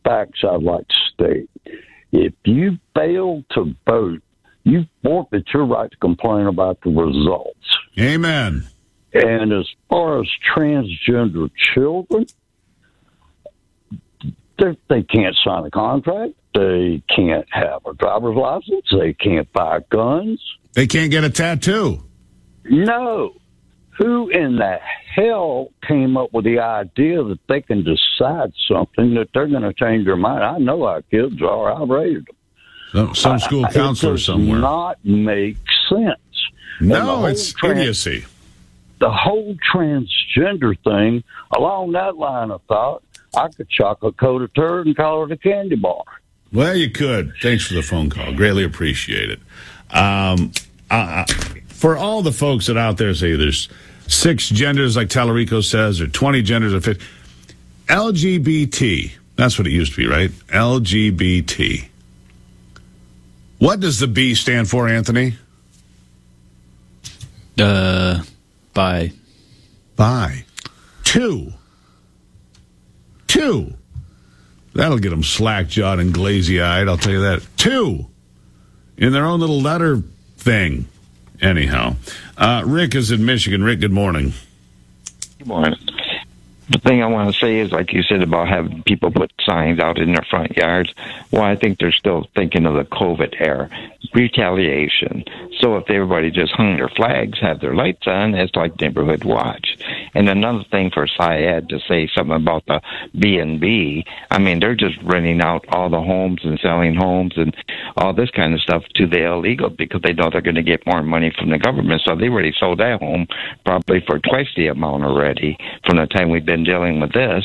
facts I'd like to state. If you fail to vote, you forfeit your right to complain about the results. Amen. And as far as transgender children, they can't sign a contract. They can't have a driver's license. They can't buy guns. They can't get a tattoo. No. Who in the hell came up with the idea that they can decide something that they're going to change their mind? I know our kids are. I raised them. Some school counselor somewhere. It does not make sense. No, it's idiocy. The whole transgender thing, along that line of thought, I could chocolate coat a turd and call it a candy bar. Well, you could. Thanks for the phone call. Greatly appreciate it. For all the folks that out there say there's 6 genders, like Tallarico says, or 20 genders, or 50, LGBT, that's what it used to be, right? LGBT. What does the B stand for, Anthony? Bi. Bi. 2. That'll get them slack-jawed and glazy-eyed, I'll tell you that. 2. In their own little letter thing. Anyhow. Rick is in Michigan. Rick, good morning. Good morning. The thing I want to say is, like you said, about having people put signs out in their front yards. Well, I think they're still thinking of the COVID era. Retaliation. So if everybody just hung their flags, have their lights on, it's like neighborhood watch. And another thing for Syed to say something about the B&B, I mean, they're just renting out all the homes and selling homes and all this kind of stuff to the illegal because they know they're going to get more money from the government. So they already sold that home probably for twice the amount already from the time we've been dealing with this.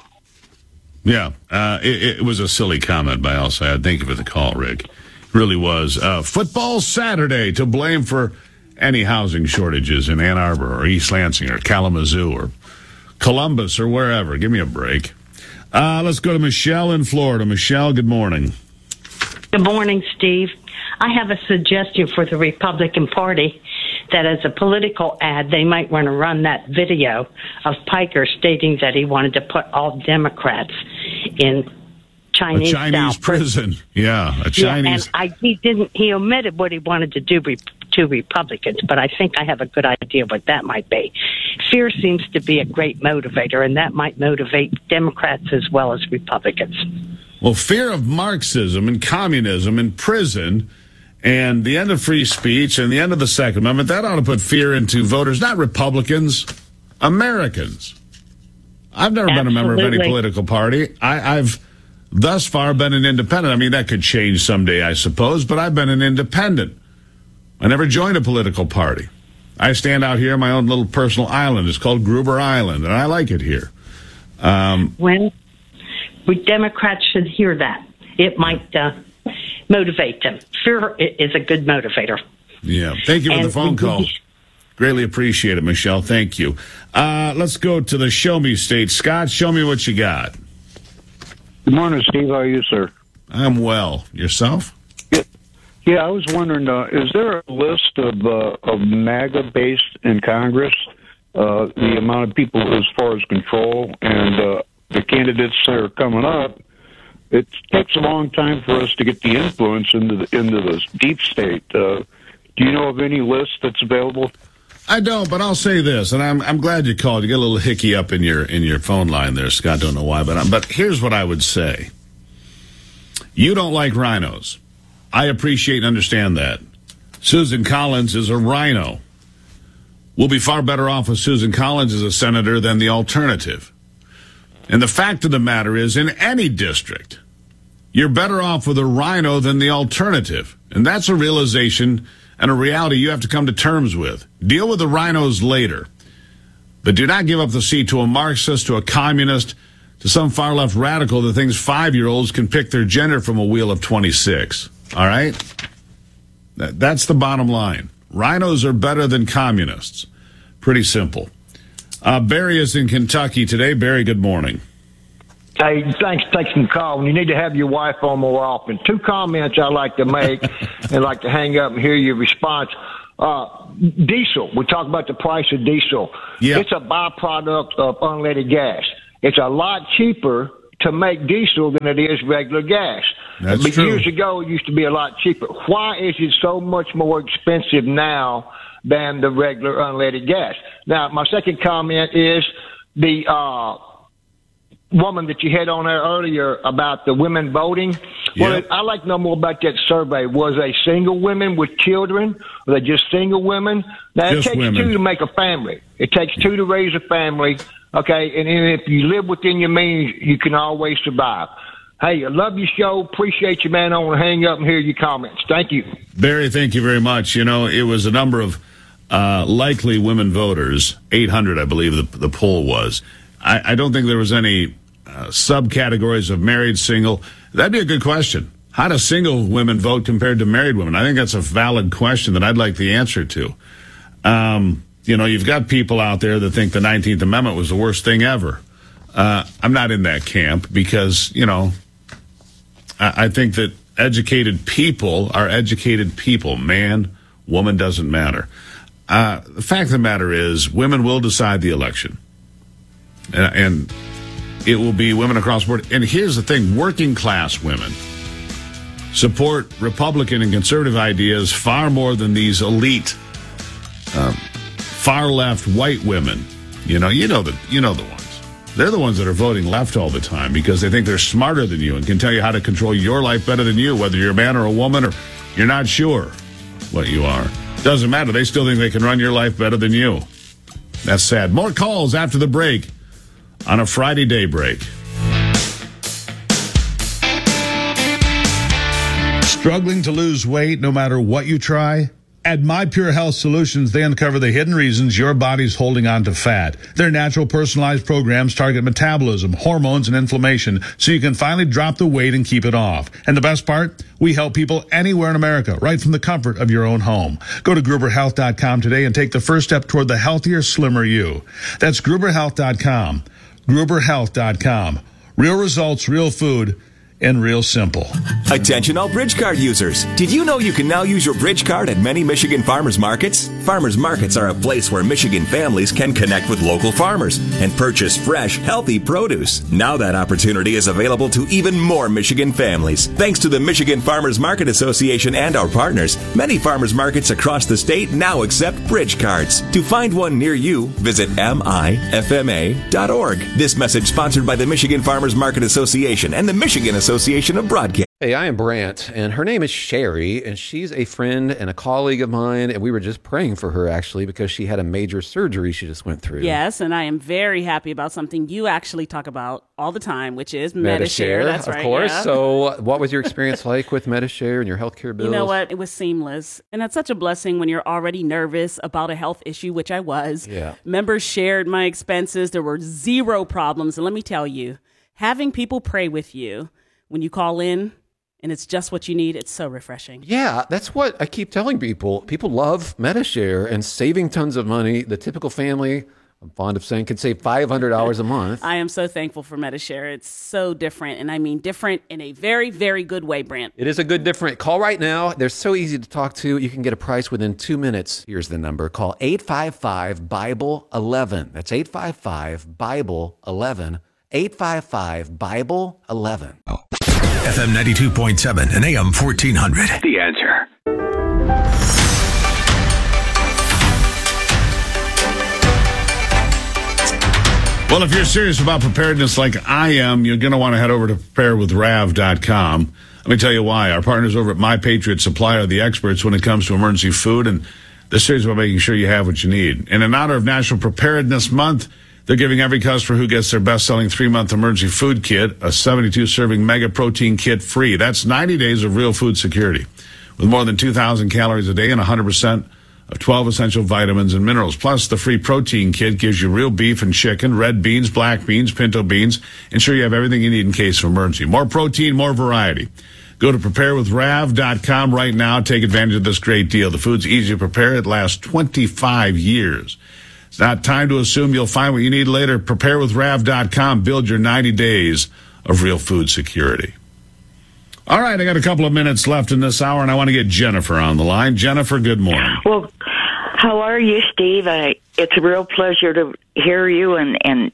Yeah, it was a silly comment by Al Syed. Thank you for the call, Rick. It really was. Football Saturday to blame for any housing shortages in Ann Arbor or East Lansing or Kalamazoo or Columbus or wherever. Give me a break. Let's go to Michelle in Florida. Michelle, good morning. Good morning, Steve. I have a suggestion for the Republican Party that as a political ad, they might want to run that video of Piker stating that he wanted to put all Democrats in Chinese prison. Yeah, a Chinese. Yeah, and he omitted what he wanted to do to Republicans, but I think I have a good idea what that might be. Fear seems to be a great motivator, and that might motivate Democrats as well as Republicans. Well, fear of Marxism and communism and prison and the end of free speech and the end of the Second Amendment, that ought to put fear into voters, not Republicans, Americans. I've never been a member of any political party. I've thus far been an independent. I mean, that could change someday, I suppose, but I've been an independent. I never joined a political party. I stand out here on my own little personal island. It's called Gruber Island, and I like it here. When Democrats should hear that, it might motivate them. Fear is a good motivator. Yeah. Thank you for the phone call. Greatly appreciate it, Michelle. Thank you. Let's go to the Show Me State. Scott, show me what you got. Good morning, Steve. How are you, sir? I'm well. Yourself? Yeah, I was wondering, is there a list of MAGA based in Congress? The amount of people as far as control and the candidates that are coming up. It takes a long time for us to get the influence into the deep state. Do you know of any list that's available? I don't, but I'll say this, and I'm glad you called. You got a little hickey up in your phone line there, Scott. Don't know why, but here's what I would say. You don't like rhinos. I appreciate and understand that. Susan Collins is a rhino. We'll be far better off with Susan Collins as a senator than the alternative. And the fact of the matter is, in any district, you're better off with a rhino than the alternative. And that's a realization and a reality you have to come to terms with. Deal with the rhinos later. But do not give up the seat to a Marxist, to a communist, to some far-left radical that thinks 5-year-olds can pick their gender from a wheel of 26. All right? That's the bottom line. Rhinos are better than communists. Pretty simple. Barry is in Kentucky today. Barry, good morning. Hey, thanks for taking the call. You need to have your wife on more often. 2 comments I like to make and like to hang up and hear your response. Diesel. We talk about the price of diesel. Yeah. It's a byproduct of unleaded gas. It's a lot cheaper to make diesel than it is regular gas. That's but true. Years ago, it used to be a lot cheaper. Why is it so much more expensive now than the regular unleaded gas? Now, my second comment is the woman that you had on there earlier about the women voting. Well, Yep. I'd like to know more about that survey. Was they single women with children? Were they just single women? Now, Just it takes women. two to make a family. It takes two to raise a family, okay? And if you live within your means, you can always survive. Hey, I love your show. Appreciate you, man. I want to hang up and hear your comments. Thank you. Barry, thank you very much. You know, it was a number of likely women voters, 800, I believe the poll was. I don't think there was any subcategories of married, single. That'd be a good question. How do single women vote compared to married women? I think that's a valid question that I'd like the answer to. You know, you've got people out there that think the 19th Amendment was the worst thing ever. I'm not in that camp because, you know, I think that educated people are educated people. Man, woman, doesn't matter. The fact of the matter is women will decide the election. And it will be women across the board. And here's the thing, working class women support Republican and conservative ideas far more than these elite, far left white women. You know the ones. They're the ones that are voting left all the time because they think they're smarter than you and can tell you how to control your life better than you, whether you're a man or a woman or you're not sure what you are. Doesn't matter. They still think they can run your life better than you. That's sad. More calls after the break on a Friday daybreak. Struggling to lose weight no matter what you try? At My Pure Health Solutions, they uncover the hidden reasons your body's holding on to fat. Their natural personalized programs target metabolism, hormones, and inflammation so you can finally drop the weight and keep it off. And the best part? We help people anywhere in America, right from the comfort of your own home. Go to GruberHealth.com today and take the first step toward the healthier, slimmer you. That's GruberHealth.com. GruberHealth.com. Real results, real food, and real simple. Attention all Bridge Card users. Did you know you can now use your Bridge Card at many Michigan farmers markets? Farmers markets are a place where Michigan families can connect with local farmers and purchase fresh, healthy produce. Now that opportunity is available to even more Michigan families. Thanks to the Michigan Farmers Market Association and our partners, many farmers markets across the state now accept Bridge Cards. To find one near you, visit mifma.org. This message sponsored by the Michigan Farmers Market Association and the Michigan Association of Broadcast. Hey, I am Brant, and her name is Sherry, and she's a friend and a colleague of mine, and we were just praying for her, actually, because she had a major surgery she just went through. Yes, and I am very happy about something you actually talk about all the time, which is Medi-Share. That's right, of course. yeah. So what was your experience like with Medi-Share and your healthcare bills? You know what? It was seamless, and that's such a blessing when you're already nervous about a health issue, which I was. Yeah. Members shared my expenses. There were zero problems, and let me tell you, having people pray with you when you call in, and it's just what you need, it's so refreshing. Yeah, that's what I keep telling people. People love Medi-Share and saving tons of money. The typical family, I'm fond of saying, could save $500 a month. I am so thankful for Medi-Share. It's so different, and I mean different in a very, very good way, Brant. It is a good different. Call right now. They're so easy to talk to. You can get a price within 2 minutes. Here's the number. Call 855-BIBLE-11. That's 855-BIBLE-11. 855-BIBLE-11. FM 92.7 and AM 1400. The Answer. Well, if you're serious about preparedness like I am, you're going to want to head over to preparewithrav.com. Let me tell you why. Our partners over at My Patriot Supply are the experts when it comes to emergency food, and they're serious about making sure you have what you need. And in honor of National Preparedness Month, they're giving every customer who gets their best-selling 3-month emergency food kit a 72-serving mega protein kit free. That's 90 days of real food security with more than 2,000 calories a day and 100% of 12 essential vitamins and minerals. Plus, the free protein kit gives you real beef and chicken, red beans, black beans, pinto beans. Ensure you have everything you need in case of emergency. More protein, more variety. Go to preparewithrav.com right now. Take advantage of this great deal. The food's easy to prepare. It lasts 25 years. It's not time to assume you'll find what you need later. Preparewithrav.com. Build your 90 days of real food security. All right, I got a couple of minutes left in this hour, and I want to get Jennifer on the line. Jennifer, good morning. Well, how are you, Steve? It's a real pleasure to hear you and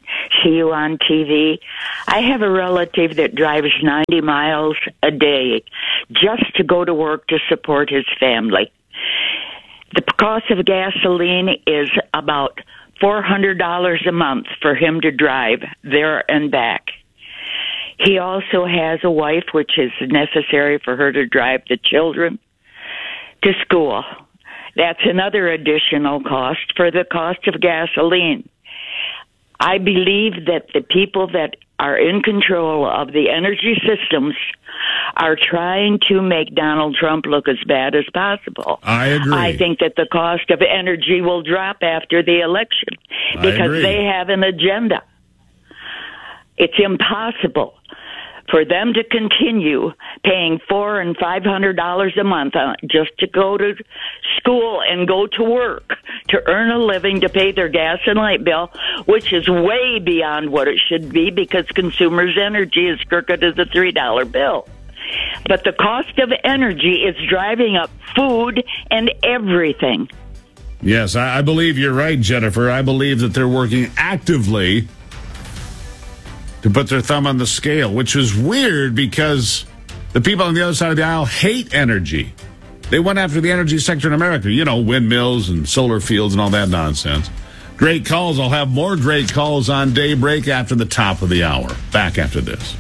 to you on TV. I have a relative that drives 90 miles a day just to go to work to support his family. The cost of gasoline is about $400 a month for him to drive there and back. He also has a wife, which is necessary for her to drive the children to school. That's another additional cost for the cost of gasoline. I believe that the people that are in control of the energy systems are trying to make Donald Trump look as bad as possible. I agree. I think that the cost of energy will drop after the election because they have an agenda. It's impossible for them to continue paying $400 and $500 a month just to go to school and go to work to earn a living to pay their gas and light bill, which is way beyond what it should be because consumers' energy is crooked as a $3 bill. But the cost of energy is driving up food and everything. Yes, I believe you're right, Jennifer. I believe that they're working actively to put their thumb on the scale, which is weird because the people on the other side of the aisle hate energy. They went after the energy sector in America, windmills and solar fields and all that nonsense. Great calls. I'll have more great calls on Daybreak after the top of the hour. Back after this.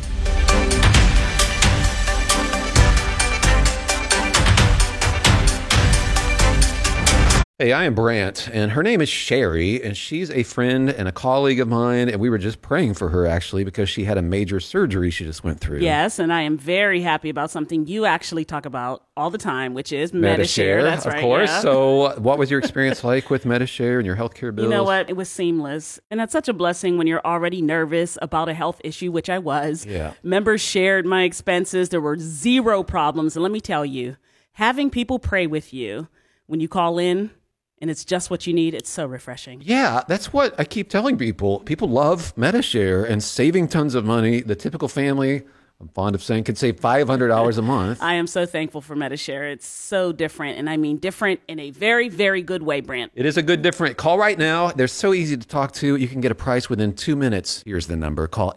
Hey, I am Brant, and her name is Sherry, and she's a friend and a colleague of mine, and we were just praying for her, actually, because she had a major surgery she just went through. Yes, and I am very happy about something you actually talk about all the time, which is Medi-Share. That's right, of course. Yeah. So what was your experience like with Medi-Share and your healthcare bills? You know what? It was seamless, and that's such a blessing when you're already nervous about a health issue, which I was. Yeah. Members shared my expenses. There were zero problems, and let me tell you, having people pray with you when you call in, and it's just what you need. It's so refreshing. Yeah, that's what I keep telling people. People love Medi-Share and saving tons of money. The typical family, I'm fond of saying, could save $500 a month. I am so thankful for Medi-Share. It's so different, and I mean different in a very, very good way, Brant. It is a good different. Call right now. They're so easy to talk to. You can get a price within 2 minutes. Here's the number. Call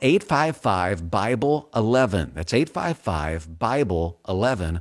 855-BIBLE-11. That's 855-BIBLE-11.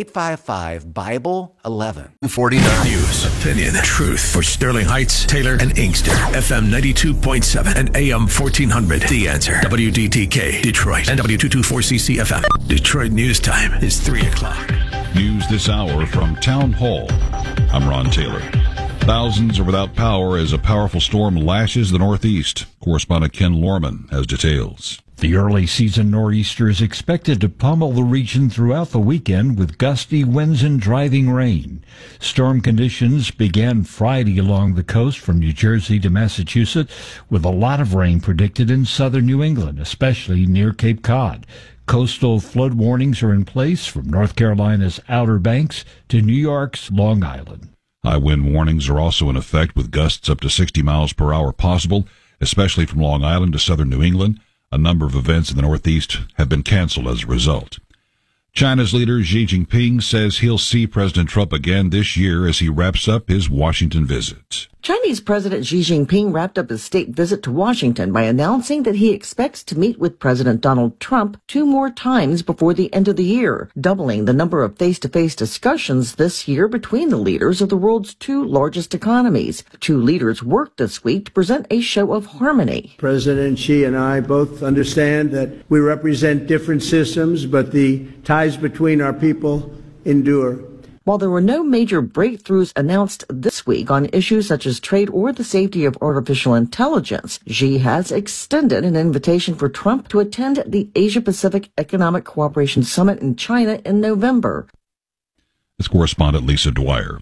855-BIBLE-11. 49 News, opinion, truth for Sterling Heights, Taylor, and Inkster. FM 92.7 and AM 1400. The Answer. WDTK, Detroit, and W224CC FM. Detroit News Time is 3 o'clock. News this hour from Town Hall. I'm Ron Taylor. Thousands are without power as a powerful storm lashes the Northeast. Correspondent Ken Lorman has details. The early season nor'easter is expected to pummel the region throughout the weekend with gusty winds and driving rain. Storm conditions began Friday along the coast from New Jersey to Massachusetts, with a lot of rain predicted in southern New England, especially near Cape Cod. Coastal flood warnings are in place from North Carolina's Outer Banks to New York's Long Island. High wind warnings are also in effect with gusts up to 60 miles per hour possible, especially from Long Island to southern New England. A number of events in the Northeast have been canceled as a result. China's leader Xi Jinping says he'll see President Trump again this year as he wraps up his Washington visit. Chinese President Xi Jinping wrapped up his state visit to Washington by announcing that he expects to meet with President Donald Trump 2 more times before the end of the year, doubling the number of face-to-face discussions this year between the leaders of the world's 2 largest economies. The 2 leaders worked this week to present a show of harmony. President Xi and I both understand that we represent different systems, but the ties between our people endure. While there were no major breakthroughs announced this week on issues such as trade or the safety of artificial intelligence, Xi has extended an invitation for Trump to attend the Asia-Pacific Economic Cooperation Summit in China in November. This correspondent Lisa Dwyer.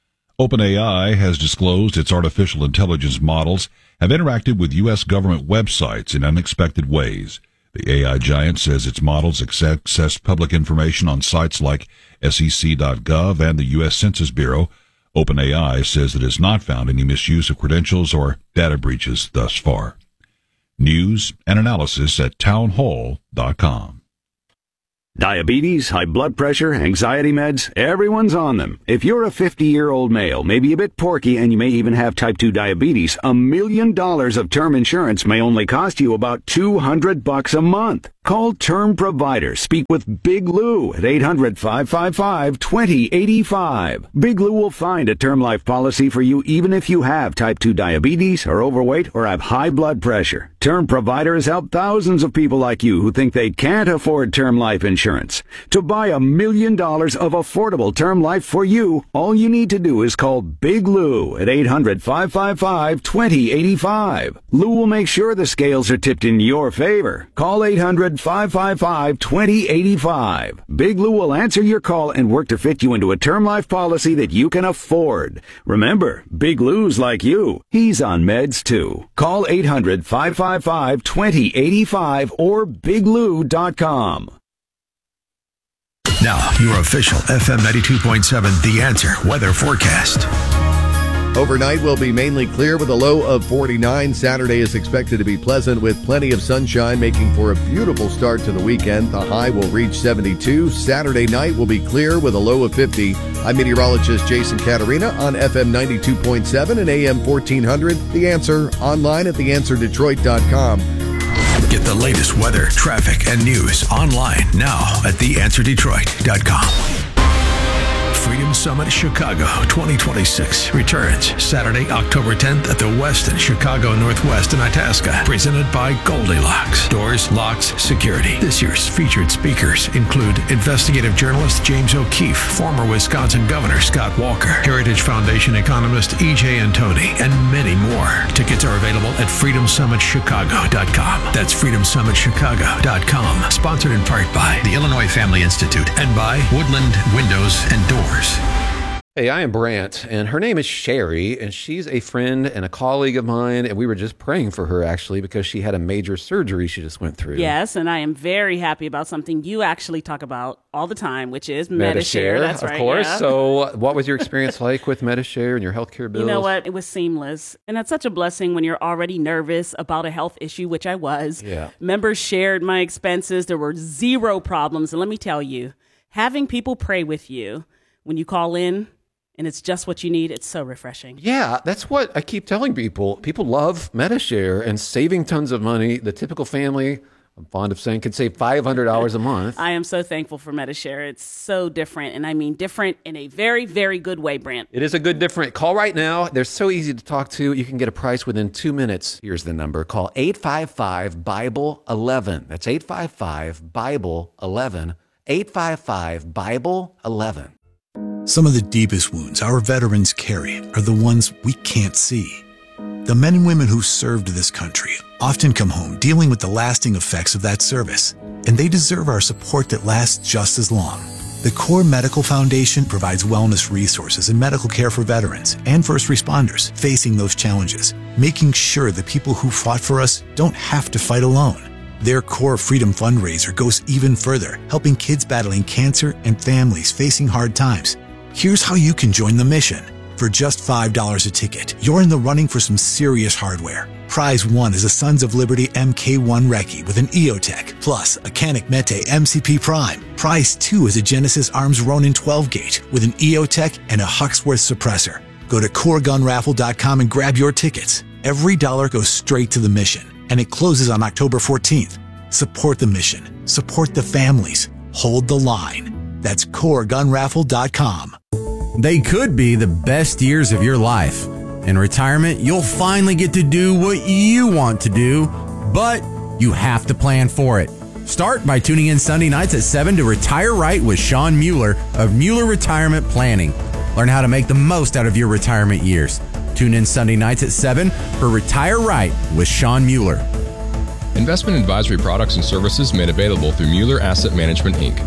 OpenAI has disclosed its artificial intelligence models have interacted with U.S. government websites in unexpected ways. The AI giant says its models access public information on sites like SEC.gov and the U.S. Census Bureau. OpenAI says it has not found any misuse of credentials or data breaches thus far. News and analysis at townhall.com. Diabetes, high blood pressure, anxiety meds, everyone's on them. If you're a 50-year-old male, maybe a bit porky, and you may even have type 2 diabetes, $1 million of term insurance may only cost you about $200 a month. Call Term Provider. Speak with Big Lou at 800-555-2085. Big Lou will find a term life policy for you even if you have type 2 diabetes, are overweight, or have high blood pressure. Term Provider has helped thousands of people like you who think they can't afford term life insurance. To buy $1 million of affordable term life for you, all you need to do is call Big Lou at 800-555-2085. Lou will make sure the scales are tipped in your favor. Call 800-555-2085. Big Lou will answer your call and work to fit you into a term life policy that you can afford. Remember, Big Lou's like you. He's on meds too. Call 800-555-2085 or biglou.com. Now, your official FM 92.7 The Answer weather forecast. Overnight will be mainly clear with a low of 49. Saturday is expected to be pleasant with plenty of sunshine, making for a beautiful start to the weekend. The high will reach 72. Saturday night will be clear with a low of 50. I'm meteorologist Jason Caterina on FM 92.7 and AM 1400. The Answer, online at theanswerdetroit.com. Get the latest weather, traffic, and news online now at theanswerdetroit.com. Freedom Summit Chicago 2026 returns Saturday, October 10th at the Westin Chicago Northwest in Itasca. Presented by Goldilocks. Doors, locks, security. This year's featured speakers include investigative journalist James O'Keefe, former Wisconsin Governor Scott Walker, Heritage Foundation economist E.J. Antoni, and many more. Tickets are available at freedomsummitchicago.com. That's freedomsummitchicago.com. Sponsored in part by the Illinois Family Institute and by Woodland Windows and Doors. Hey, I am Brant, and her name is Sherry, and she's a friend and a colleague of mine, and we were just praying for her, actually, because she had a major surgery she just went through. Yes, and I am very happy about something you actually talk about all the time, which is Medi-Share. That's right. Of course. Yeah. So what was your experience like with Medi-Share and your healthcare bills? You know what? It was seamless. And that's such a blessing when you're already nervous about a health issue, which I was. Yeah. Members shared my expenses. There were zero problems. And let me tell you, having people pray with you when you call in and it's just what you need, it's so refreshing. Yeah, that's what I keep telling people. People love Medi-Share and saving tons of money. The typical family, I'm fond of saying, could save $500 a month. I am so thankful for Medi-Share. It's so different, and I mean different in a very, very good way, Brant. It is a good different. Call right now. They're so easy to talk to. You can get a price within 2 minutes. Here's the number. Call 855-BIBLE-11. That's 855-BIBLE-11. 855-BIBLE-11. Some of the deepest wounds our veterans carry are the ones we can't see. The men and women who served this country often come home dealing with the lasting effects of that service, and they deserve our support that lasts just as long. The Core Medical Foundation provides wellness resources and medical care for veterans and first responders facing those challenges, making sure the people who fought for us don't have to fight alone. Their Core Freedom fundraiser goes even further, helping kids battling cancer and families facing hard times. Here's how you can join the mission. For just $5 a ticket, you're in the running for some serious hardware. Prize 1 is a Sons of Liberty MK1 Recce with an EOTech, plus a Canik Mete MCP Prime. Prize 2 is a Genesis Arms Ronin 12-gauge with an EOTech and a Huxworth suppressor. Go to CoreGunRaffle.com and grab your tickets. Every dollar goes straight to the mission, and it closes on October 14th. Support the mission. Support the families. Hold the line. That's CoreGunRaffle.com. They could be the best years of your life. In retirement, you'll finally get to do what you want to do, but you have to plan for it. Start by tuning in Sunday nights at 7 to Retire Right with Sean Mueller of Mueller Retirement Planning. Learn how to make the most out of your retirement years. Tune in Sunday nights at 7 for Retire Right with Sean Mueller. Investment advisory products and services made available through Mueller Asset Management, Inc.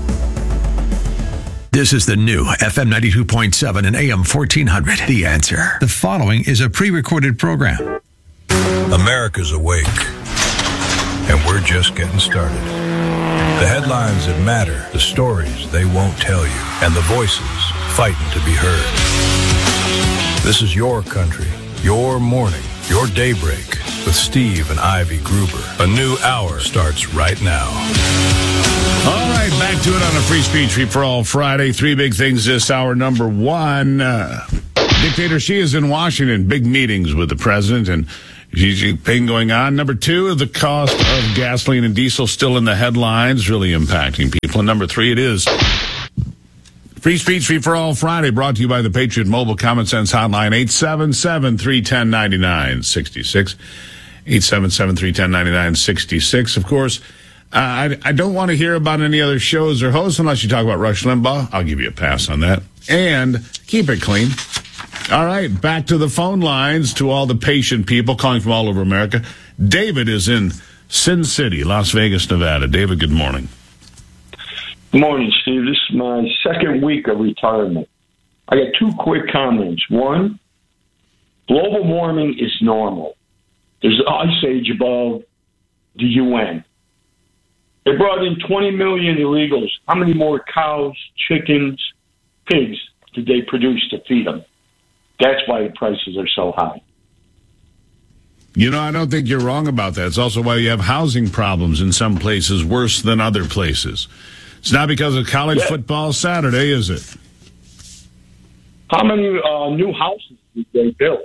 This is the new FM 92.7 and AM 1400. The Answer. The following is a pre-recorded program. America's awake, and we're just getting started. The headlines that matter, the stories they won't tell you, and the voices fighting to be heard. This is your country, your morning, your daybreak with Steve and Ivy Gruber. A new hour starts right now. All right, back get to it on a Free Speech Free for All Friday. Three big things this hour. Number one, Dictator Xi is in Washington. Big meetings with the president and Xi Jinping going on. Number two, the cost of gasoline and diesel still in the headlines, really impacting people. And number three, it is Free Speech Free for All Friday, brought to you by the Patriot Mobile Common Sense Hotline, 877-310-9966. 877-310-9966. Of course, I don't want to hear about any other shows or hosts unless you talk about Rush Limbaugh. I'll give you a pass on that. And keep it clean. All right, back to the phone lines to all the patient people calling from all over America. David is in Sin City, Las Vegas, Nevada. David, good morning. Good morning, Steve. This is my second week of retirement. I got two quick comments. One, global warming is normal. There's an ice age above the UN. They brought in 20 million illegals. How many more cows, chickens, pigs did they produce to feed them? That's why the prices are so high. You know, I don't think you're wrong about that. It's also why you have housing problems in some places worse than other places. It's not because of college football Saturday, is it? How many new houses did they build?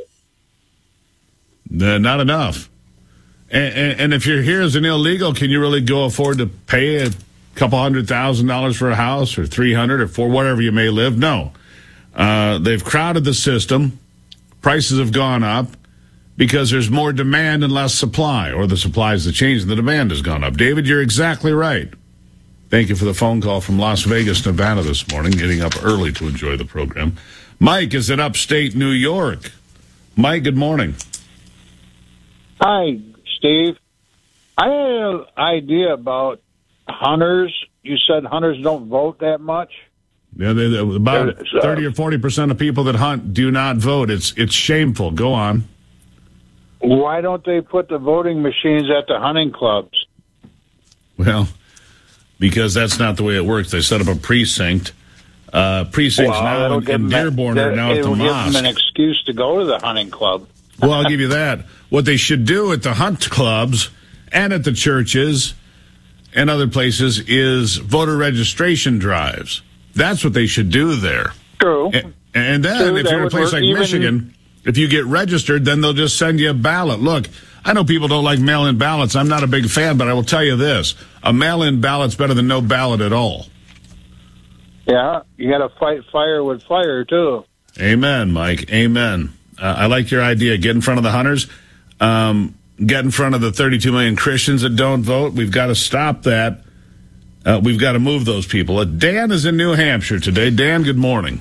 Not enough. And if you're here as an illegal, can you really go afford to pay a couple $100,000 for a house, or $300,000 or $400,000, wherever you may live? No. They've crowded the system. Prices have gone up because there's more demand and less supply, or the supply is the change and the demand has gone up. David, you're exactly right. Thank you for the phone call from Las Vegas, Nevada this morning, getting up early to enjoy the program. Mike is in upstate New York. Mike, good morning. Hi, Steve. I had an idea about hunters. You said hunters don't vote that much? Yeah, about 30 or 40% of people that hunt do not vote. It's shameful. Go on. Why don't they put the voting machines at the hunting clubs? Well, because that's not the way it works. They set up a precinct. Precincts now in Dearborn are now at the mosque. It'll give them an excuse to go to the hunting club. Well, I'll give you that. What they should do at the hunt clubs and at the churches and other places is voter registration drives. That's what they should do there. True. And then if you're in a place like Michigan, if you get registered, then they'll just send you a ballot. Look, I know people don't like mail-in ballots. I'm not a big fan, but I will tell you this. A mail-in ballot's better than no ballot at all. Yeah, you got to fight fire with fire, too. Amen, Mike. Amen. I like your idea. Get in front of the hunters. Get in front of the 32 million Christians that don't vote. We've got to stop that. We've got to move those people. Dan is in New Hampshire today. Dan, good morning.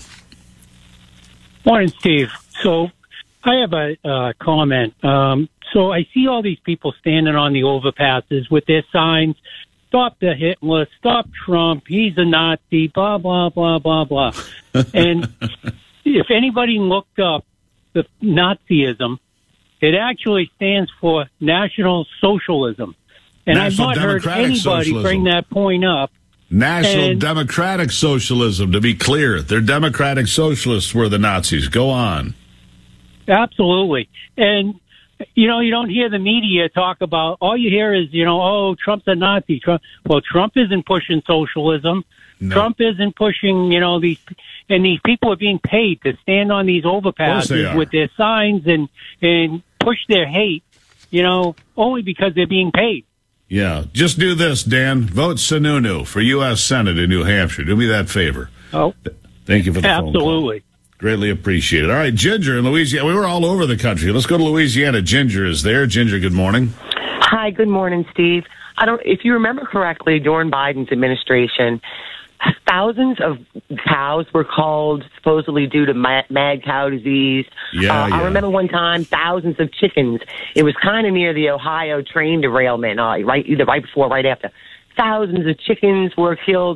Morning, Steve. So I have a comment. So I see all these people standing on the overpasses with their signs, stop the Hitler, stop Trump, he's a Nazi, blah, blah, blah, blah, blah. And if anybody looked up the Nazism, it actually stands for National Socialism. And National I've not heard anybody Socialism. bring that point up. National Democratic Socialism, to be clear. They're democratic socialists were the Nazis. Go on. Absolutely. And, you know, you don't hear the media talk about, all you hear is, you know, oh, Trump's a Nazi. Well, Trump isn't pushing socialism. No. Trump isn't pushing, you know, these people are being paid to stand on these overpasses with their signs and push their hate, you know, only because they're being paid. Yeah. Just do this, Dan. Vote Sununu for U.S. Senate in New Hampshire. Do me that favor. Oh. Thank you for the phone call. Absolutely. Greatly appreciated. All right, Ginger in Louisiana. We were all over the country. Let's go to Louisiana. Ginger is there. Ginger, good morning. Hi, good morning, Steve. If you remember correctly, during Biden's administration, thousands of cows were culled supposedly due to mad cow disease. I remember one time thousands of chickens. It was kind of near the Ohio train derailment, either right before or right after. Thousands of chickens were killed,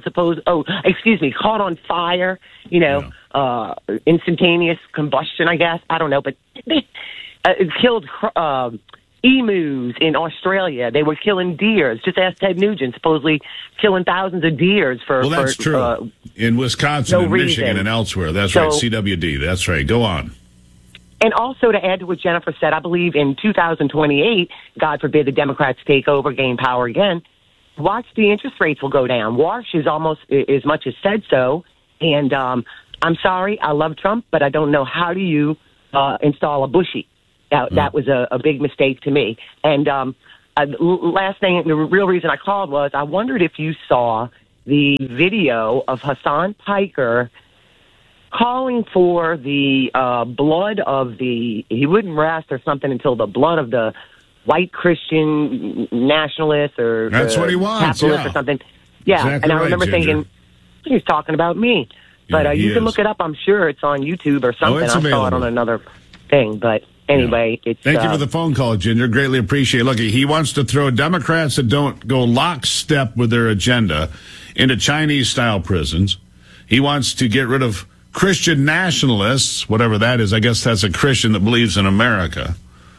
caught on fire, instantaneous combustion, I guess. I don't know, but it killed emus in Australia. They were killing deers. Just ask Ted Nugent, supposedly killing thousands of deers for... Well, that's true. In Wisconsin and Michigan reason. And elsewhere. That's right, CWD. That's right. Go on. And also to add to what Jennifer said, I believe in 2028, God forbid the Democrats take over, gain power again, watch the interest rates will go down. Wash is almost as much as said so. And I'm sorry, I love Trump, but I don't know how do you install a bushy. That was a big mistake to me. And last thing, the real reason I called was I wondered if you saw the video of Hassan Piker calling for the blood of he wouldn't rest or something until the blood of the white Christian nationalists or that's what he wants, or something. Yeah, exactly and I remember thinking, he's talking about me. But you can look it up. I'm sure it's on YouTube or something. It's I saw it on another thing. But anyway, it's... Thank you for the phone call, Ginger. Greatly appreciate it. Look, he wants to throw Democrats that don't go lockstep with their agenda into Chinese-style prisons. He wants to get rid of Christian nationalists, whatever that is. I guess that's a Christian that believes in America.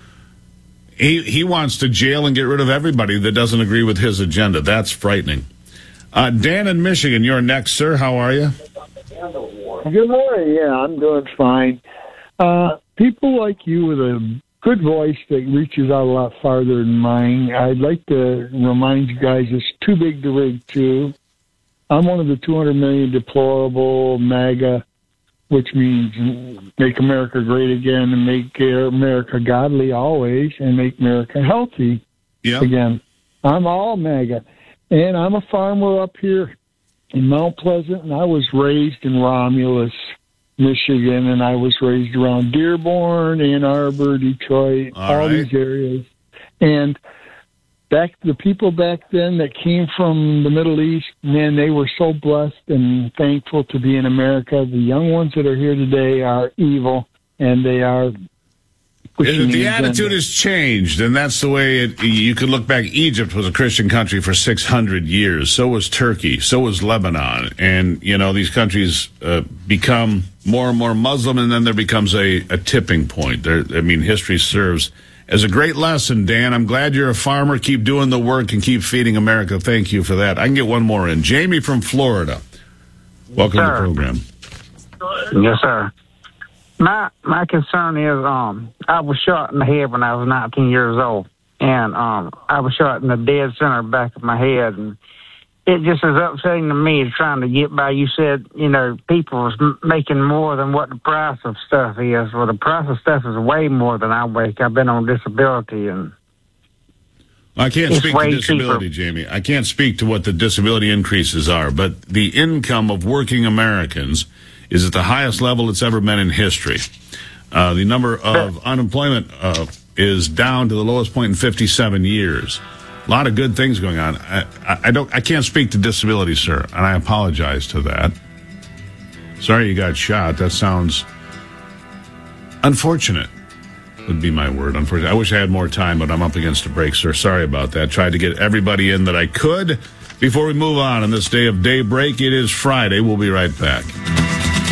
He wants to jail and get rid of everybody that doesn't agree with his agenda. That's frightening. Dan in Michigan, you're next, sir. How are you? Good morning. Yeah, I'm doing fine. People like you with a good voice that reaches out a lot farther than mine, I'd like to remind you guys it's too big to rig to. I'm one of the 200 million deplorable MAGA, which means make America great again and make America godly always and make America healthy again. I'm all MAGA. And I'm a farmer up here in Mount Pleasant, and I was raised in Romulus, Michigan, and I was raised around Dearborn, Ann Arbor, Detroit, all these areas. And the people back then that came from the Middle East, man, they were so blessed and thankful to be in America. The young ones that are here today are evil, and they are... The attitude has changed, and that's the way you could look back. Egypt was a Christian country for 600 years. So was Turkey. So was Lebanon. And, these countries become more and more Muslim, and then there becomes a tipping point. History serves as a great lesson, Dan. I'm glad you're a farmer. Keep doing the work and keep feeding America. Thank you for that. I can get one more in. Jamie from Florida. Welcome to the program. Yes, sir. My concern is I was shot in the head when I was 19 years old, and I was shot in the dead center back of my head, and it just is upsetting to me trying to get by. You said, people was making more than what the price of stuff is. Well, the price of stuff is way more than I make. I've been on disability, and I can't speak to disability, cheaper. Jamie. I can't speak to what the disability increases are, but the income of working Americans is at the highest level it's ever been in history. The number of unemployment is down to the lowest point in 57 years. A lot of good things going on. I can't speak to disability, sir, and I apologize to that. Sorry you got shot. That sounds unfortunate, would be my word. Unfortunate. I wish I had more time, but I'm up against a break, sir. Sorry about that. Tried to get everybody in that I could before we move on this day of daybreak. It is Friday. We'll be right back.